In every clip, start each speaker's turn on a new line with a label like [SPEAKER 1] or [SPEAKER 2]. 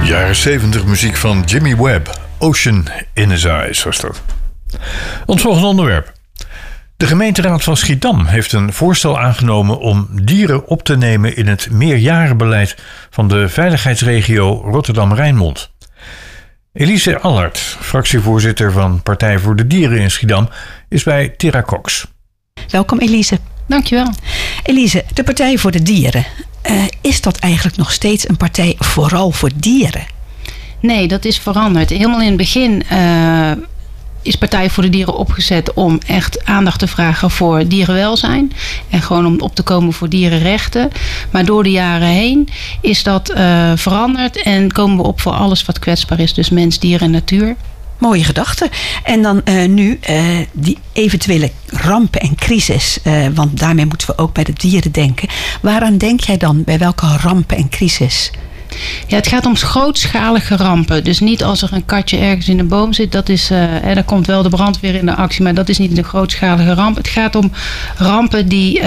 [SPEAKER 1] Jaren 70 muziek van Jimmy Webb. Ocean in His Eyes was dat. Ons volgende onderwerp. De gemeenteraad van Schiedam heeft een voorstel aangenomen om dieren op te nemen in het meerjarenbeleid van de veiligheidsregio Rotterdam-Rijnmond. Elise Allard, fractievoorzitter van Partij voor de Dieren in Schiedam, is bij Tera Cox.
[SPEAKER 2] Welkom Elise.
[SPEAKER 3] Dankjewel.
[SPEAKER 2] Elise, de Partij voor de Dieren. Is dat eigenlijk nog steeds een partij vooral voor dieren?
[SPEAKER 3] Nee, dat is veranderd. Helemaal in het begin is Partij voor de Dieren opgezet om echt aandacht te vragen voor dierenwelzijn. En gewoon om op te komen voor dierenrechten. Maar door de jaren heen is dat veranderd en komen we op voor alles wat kwetsbaar is. Dus mens, dier en natuur.
[SPEAKER 2] Mooie gedachte. En dan nu die eventuele rampen en crisis. Want daarmee moeten we ook bij de dieren denken. Waaraan denk jij dan? Bij welke rampen en crisis?
[SPEAKER 3] Ja, het gaat om grootschalige rampen. Dus niet als er een katje ergens in een boom zit. Dat is, dan komt wel de brandweer in de actie. Maar dat is niet een grootschalige ramp. Het gaat om rampen die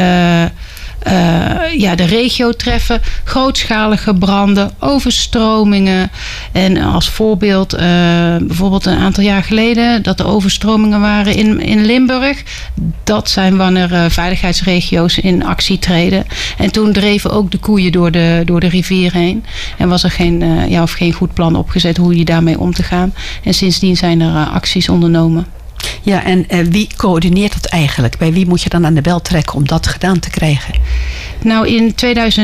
[SPEAKER 3] de regio treffen. Grootschalige branden, overstromingen. En als voorbeeld bijvoorbeeld een aantal jaar geleden dat er overstromingen waren in Limburg. Dat zijn wanneer veiligheidsregio's in actie treden. En toen dreven ook de koeien door de rivier heen. En was er geen goed plan opgezet hoe je daarmee om te gaan. En sindsdien zijn er acties ondernomen.
[SPEAKER 2] Ja, en wie coördineert dat eigenlijk? Bij wie moet je dan aan de bel trekken om dat gedaan te krijgen?
[SPEAKER 3] Nou, in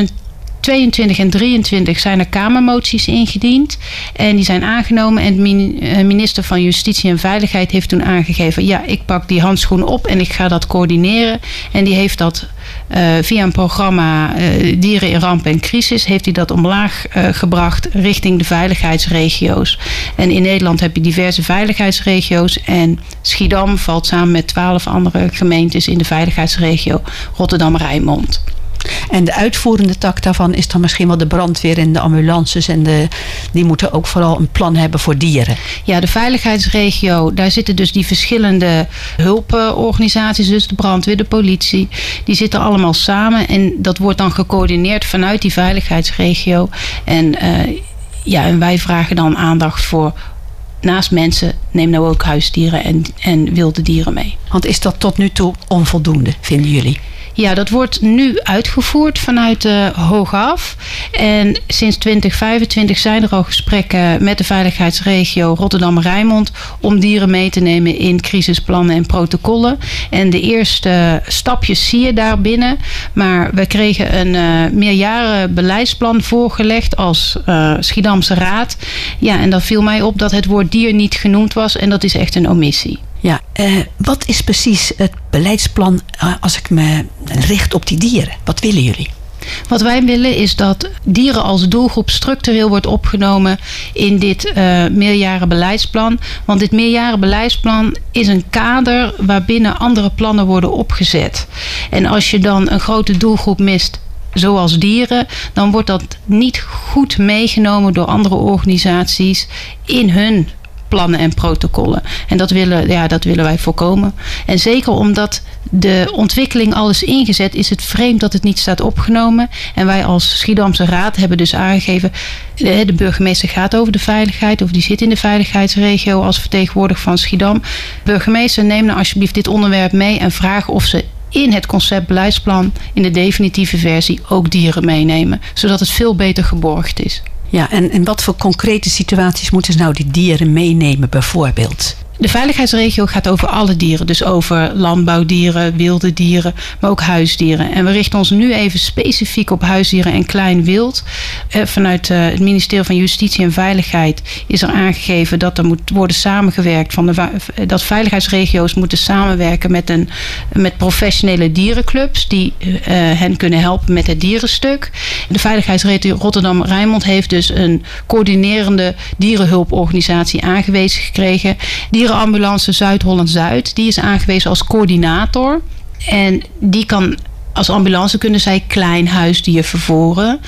[SPEAKER 3] 2022 en 2023 zijn er Kamermoties ingediend. En die zijn aangenomen. En de minister van Justitie en Veiligheid heeft toen aangegeven: ja, ik pak die handschoen op en ik ga dat coördineren. En die heeft dat via een programma Dieren in Ramp en Crisis heeft hij dat omlaag gebracht richting de veiligheidsregio's. En in Nederland heb je diverse veiligheidsregio's. En Schiedam valt samen met 12 andere gemeentes in de veiligheidsregio Rotterdam-Rijnmond.
[SPEAKER 2] En de uitvoerende tak daarvan is dan misschien wel de brandweer en de ambulances. En die moeten ook vooral een plan hebben voor dieren.
[SPEAKER 3] Ja, de veiligheidsregio, daar zitten dus die verschillende hulporganisaties. Dus de brandweer, de politie. Die zitten allemaal samen. En dat wordt dan gecoördineerd vanuit die veiligheidsregio. En wij vragen dan aandacht voor. Naast mensen, neem nou ook huisdieren en wilde dieren mee.
[SPEAKER 2] Want is dat tot nu toe onvoldoende, vinden jullie?
[SPEAKER 3] Ja, dat wordt nu uitgevoerd vanuit hoogaf. En sinds 2025 zijn er al gesprekken met de veiligheidsregio Rotterdam-Rijnmond om dieren mee te nemen in crisisplannen en protocollen. En de eerste stapjes zie je daar binnen. Maar we kregen een meerjarenbeleidsplan voorgelegd als Schiedamse Raad. Ja, en dan viel mij op dat het woord dier niet genoemd was. En dat is echt een omissie.
[SPEAKER 2] Ja, wat is precies het beleidsplan als ik me richt op die dieren? Wat willen jullie?
[SPEAKER 3] Wat wij willen is dat dieren als doelgroep structureel wordt opgenomen in dit meerjarenbeleidsplan. Want dit meerjarenbeleidsplan is een kader waarbinnen andere plannen worden opgezet. En als je dan een grote doelgroep mist, zoals dieren, dan wordt dat niet goed meegenomen door andere organisaties in hun plannen en protocollen. En dat willen wij voorkomen. En zeker omdat de ontwikkeling al is ingezet, is het vreemd dat het niet staat opgenomen. En wij als Schiedamse Raad hebben dus aangegeven, de burgemeester gaat over de veiligheid, of die zit in de veiligheidsregio als vertegenwoordiger van Schiedam. Burgemeester, neem nou alsjeblieft dit onderwerp mee en vraag of ze in het conceptbeleidsplan, in de definitieve versie, ook dieren meenemen. Zodat het veel beter geborgd is.
[SPEAKER 2] Ja, en wat voor concrete situaties moeten ze nou die dieren meenemen bijvoorbeeld?
[SPEAKER 3] De veiligheidsregio gaat over alle dieren. Dus over landbouwdieren, wilde dieren, maar ook huisdieren. En we richten ons nu even specifiek op huisdieren en klein wild. Vanuit het ministerie van Justitie en Veiligheid is er aangegeven dat er moet worden samengewerkt. Dat veiligheidsregio's moeten samenwerken met professionele dierenclubs die hen kunnen helpen met het dierenstuk. De veiligheidsregio Rotterdam-Rijnmond heeft dus een coördinerende dierenhulporganisatie aangewezen gekregen. Dierenambulance Zuid-Holland-Zuid, die is aangewezen als coördinator. En die kan als ambulance kunnen zij klein huisdier vervoeren.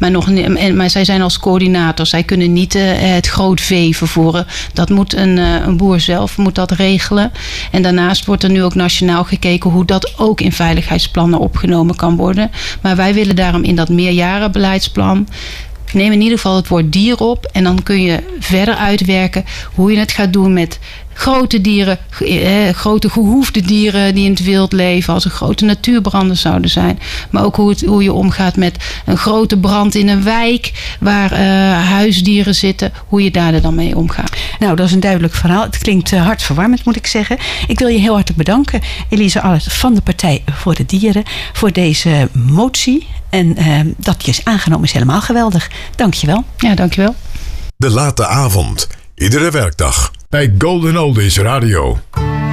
[SPEAKER 3] Maar zij zijn als coördinator. Zij kunnen niet het groot vee vervoeren. Dat moet een boer zelf moet dat regelen. En daarnaast wordt er nu ook nationaal gekeken hoe dat ook in veiligheidsplannen opgenomen kan worden. Maar wij willen daarom in dat meerjarenbeleidsplan neem in ieder geval het woord dier op. En dan kun je verder uitwerken hoe je het gaat doen met grote dieren, grote gehoefde dieren die in het wild leven, als er grote natuurbranden zouden zijn. Maar ook hoe je omgaat met een grote brand in een wijk waar huisdieren zitten, hoe je daar dan mee omgaat.
[SPEAKER 2] Nou, dat is een duidelijk verhaal. Het klinkt hartverwarmend, moet ik zeggen. Ik wil je heel hartelijk bedanken, Elise Allert van de Partij voor de Dieren, voor deze motie. En dat die is aangenomen is helemaal geweldig. Dank je wel.
[SPEAKER 3] Ja, dank je wel.
[SPEAKER 4] De Late Avond. Iedere werkdag bij Golden Oldies Radio.